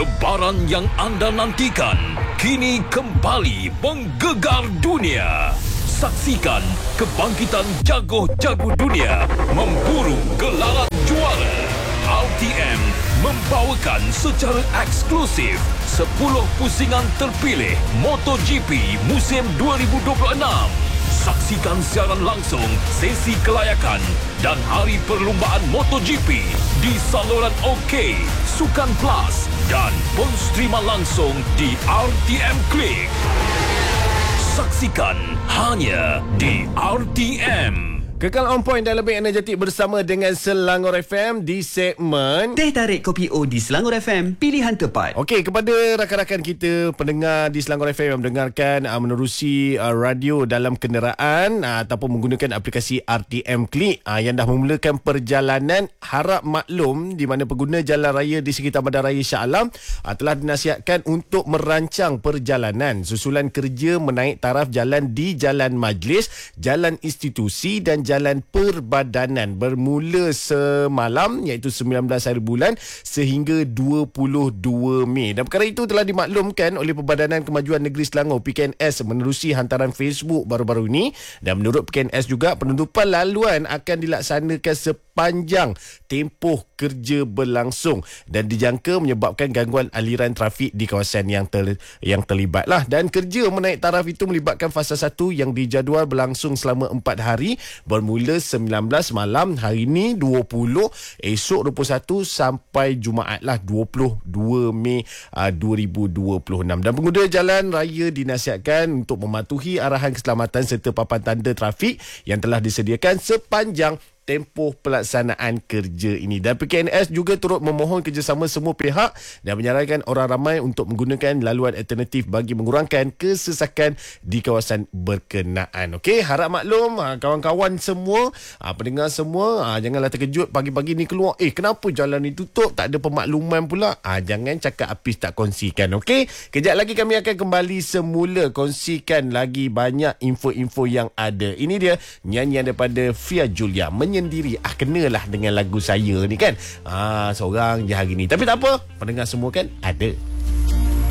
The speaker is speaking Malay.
Lebaran yang anda nantikan kini kembali menggegar dunia. Saksikan kebangkitan jago-jago dunia memburu gelaran juara. RTM membawakan secara eksklusif 10 pusingan terpilih MotoGP musim 2026. Saksikan siaran langsung sesi kelayakan dan hari perlumbaan MotoGP di saluran OK, Sukan Plus dan pun streama langsung di RTM Klik. Saksikan hanya di RTM. Kekal on point dan lebih energetik bersama dengan Selangor FM di segmen Teh Tarik Kopi O di Selangor FM, pilihan tepat. Okey, kepada rakan-rakan kita pendengar di Selangor FM yang mendengarkan menerusi radio dalam kenderaan ataupun menggunakan aplikasi RTM Klik yang dah memulakan perjalanan, harap maklum di mana pengguna jalan raya di sekitar Bandaraya Shah Alam telah dinasihatkan untuk merancang perjalanan susulan kerja menaik taraf jalan di Jalan Majlis, Jalan Institusi dan Jalan Perbadanan bermula semalam iaitu 19 hari bulan sehingga 22 Mei. Dan perkara itu telah dimaklumkan oleh Perbadanan Kemajuan Negeri Selangor PKNS menerusi hantaran Facebook baru-baru ini. Dan menurut PKNS juga penutupan laluan akan dilaksanakan sepanjang tempoh kerja berlangsung dan dijangka menyebabkan gangguan aliran trafik di kawasan yang terlibat lah. Dan kerja menaik taraf itu melibatkan fasa 1 yang dijadual berlangsung selama 4 hari bermula 19 malam hari ini 20, esok 21 sampai Jumaat lah 22 Mei 2026. Dan pengguna jalan raya dinasihatkan untuk mematuhi arahan keselamatan serta papan tanda trafik yang telah disediakan sepanjang tempoh pelaksanaan kerja ini. Dan PKNS juga turut memohon kerjasama semua pihak dan menyarankan orang ramai untuk menggunakan laluan alternatif bagi mengurangkan kesesakan di kawasan berkenaan. Okey, harap maklum kawan-kawan semua, pendengar semua, janganlah terkejut pagi-pagi ni keluar, kenapa jalan ni tutup, tak ada pemakluman pula. Jangan cakap Apis tak kongsikan. Okey, kejap lagi kami akan kembali semula kongsikan lagi banyak info-info yang ada. Ini dia nyanyian daripada Fia Julia, Menyendiri. Kenalah dengan lagu saya ni kan. Seorang je hari ni. Tapi tak apa, pendengar semua kan ada.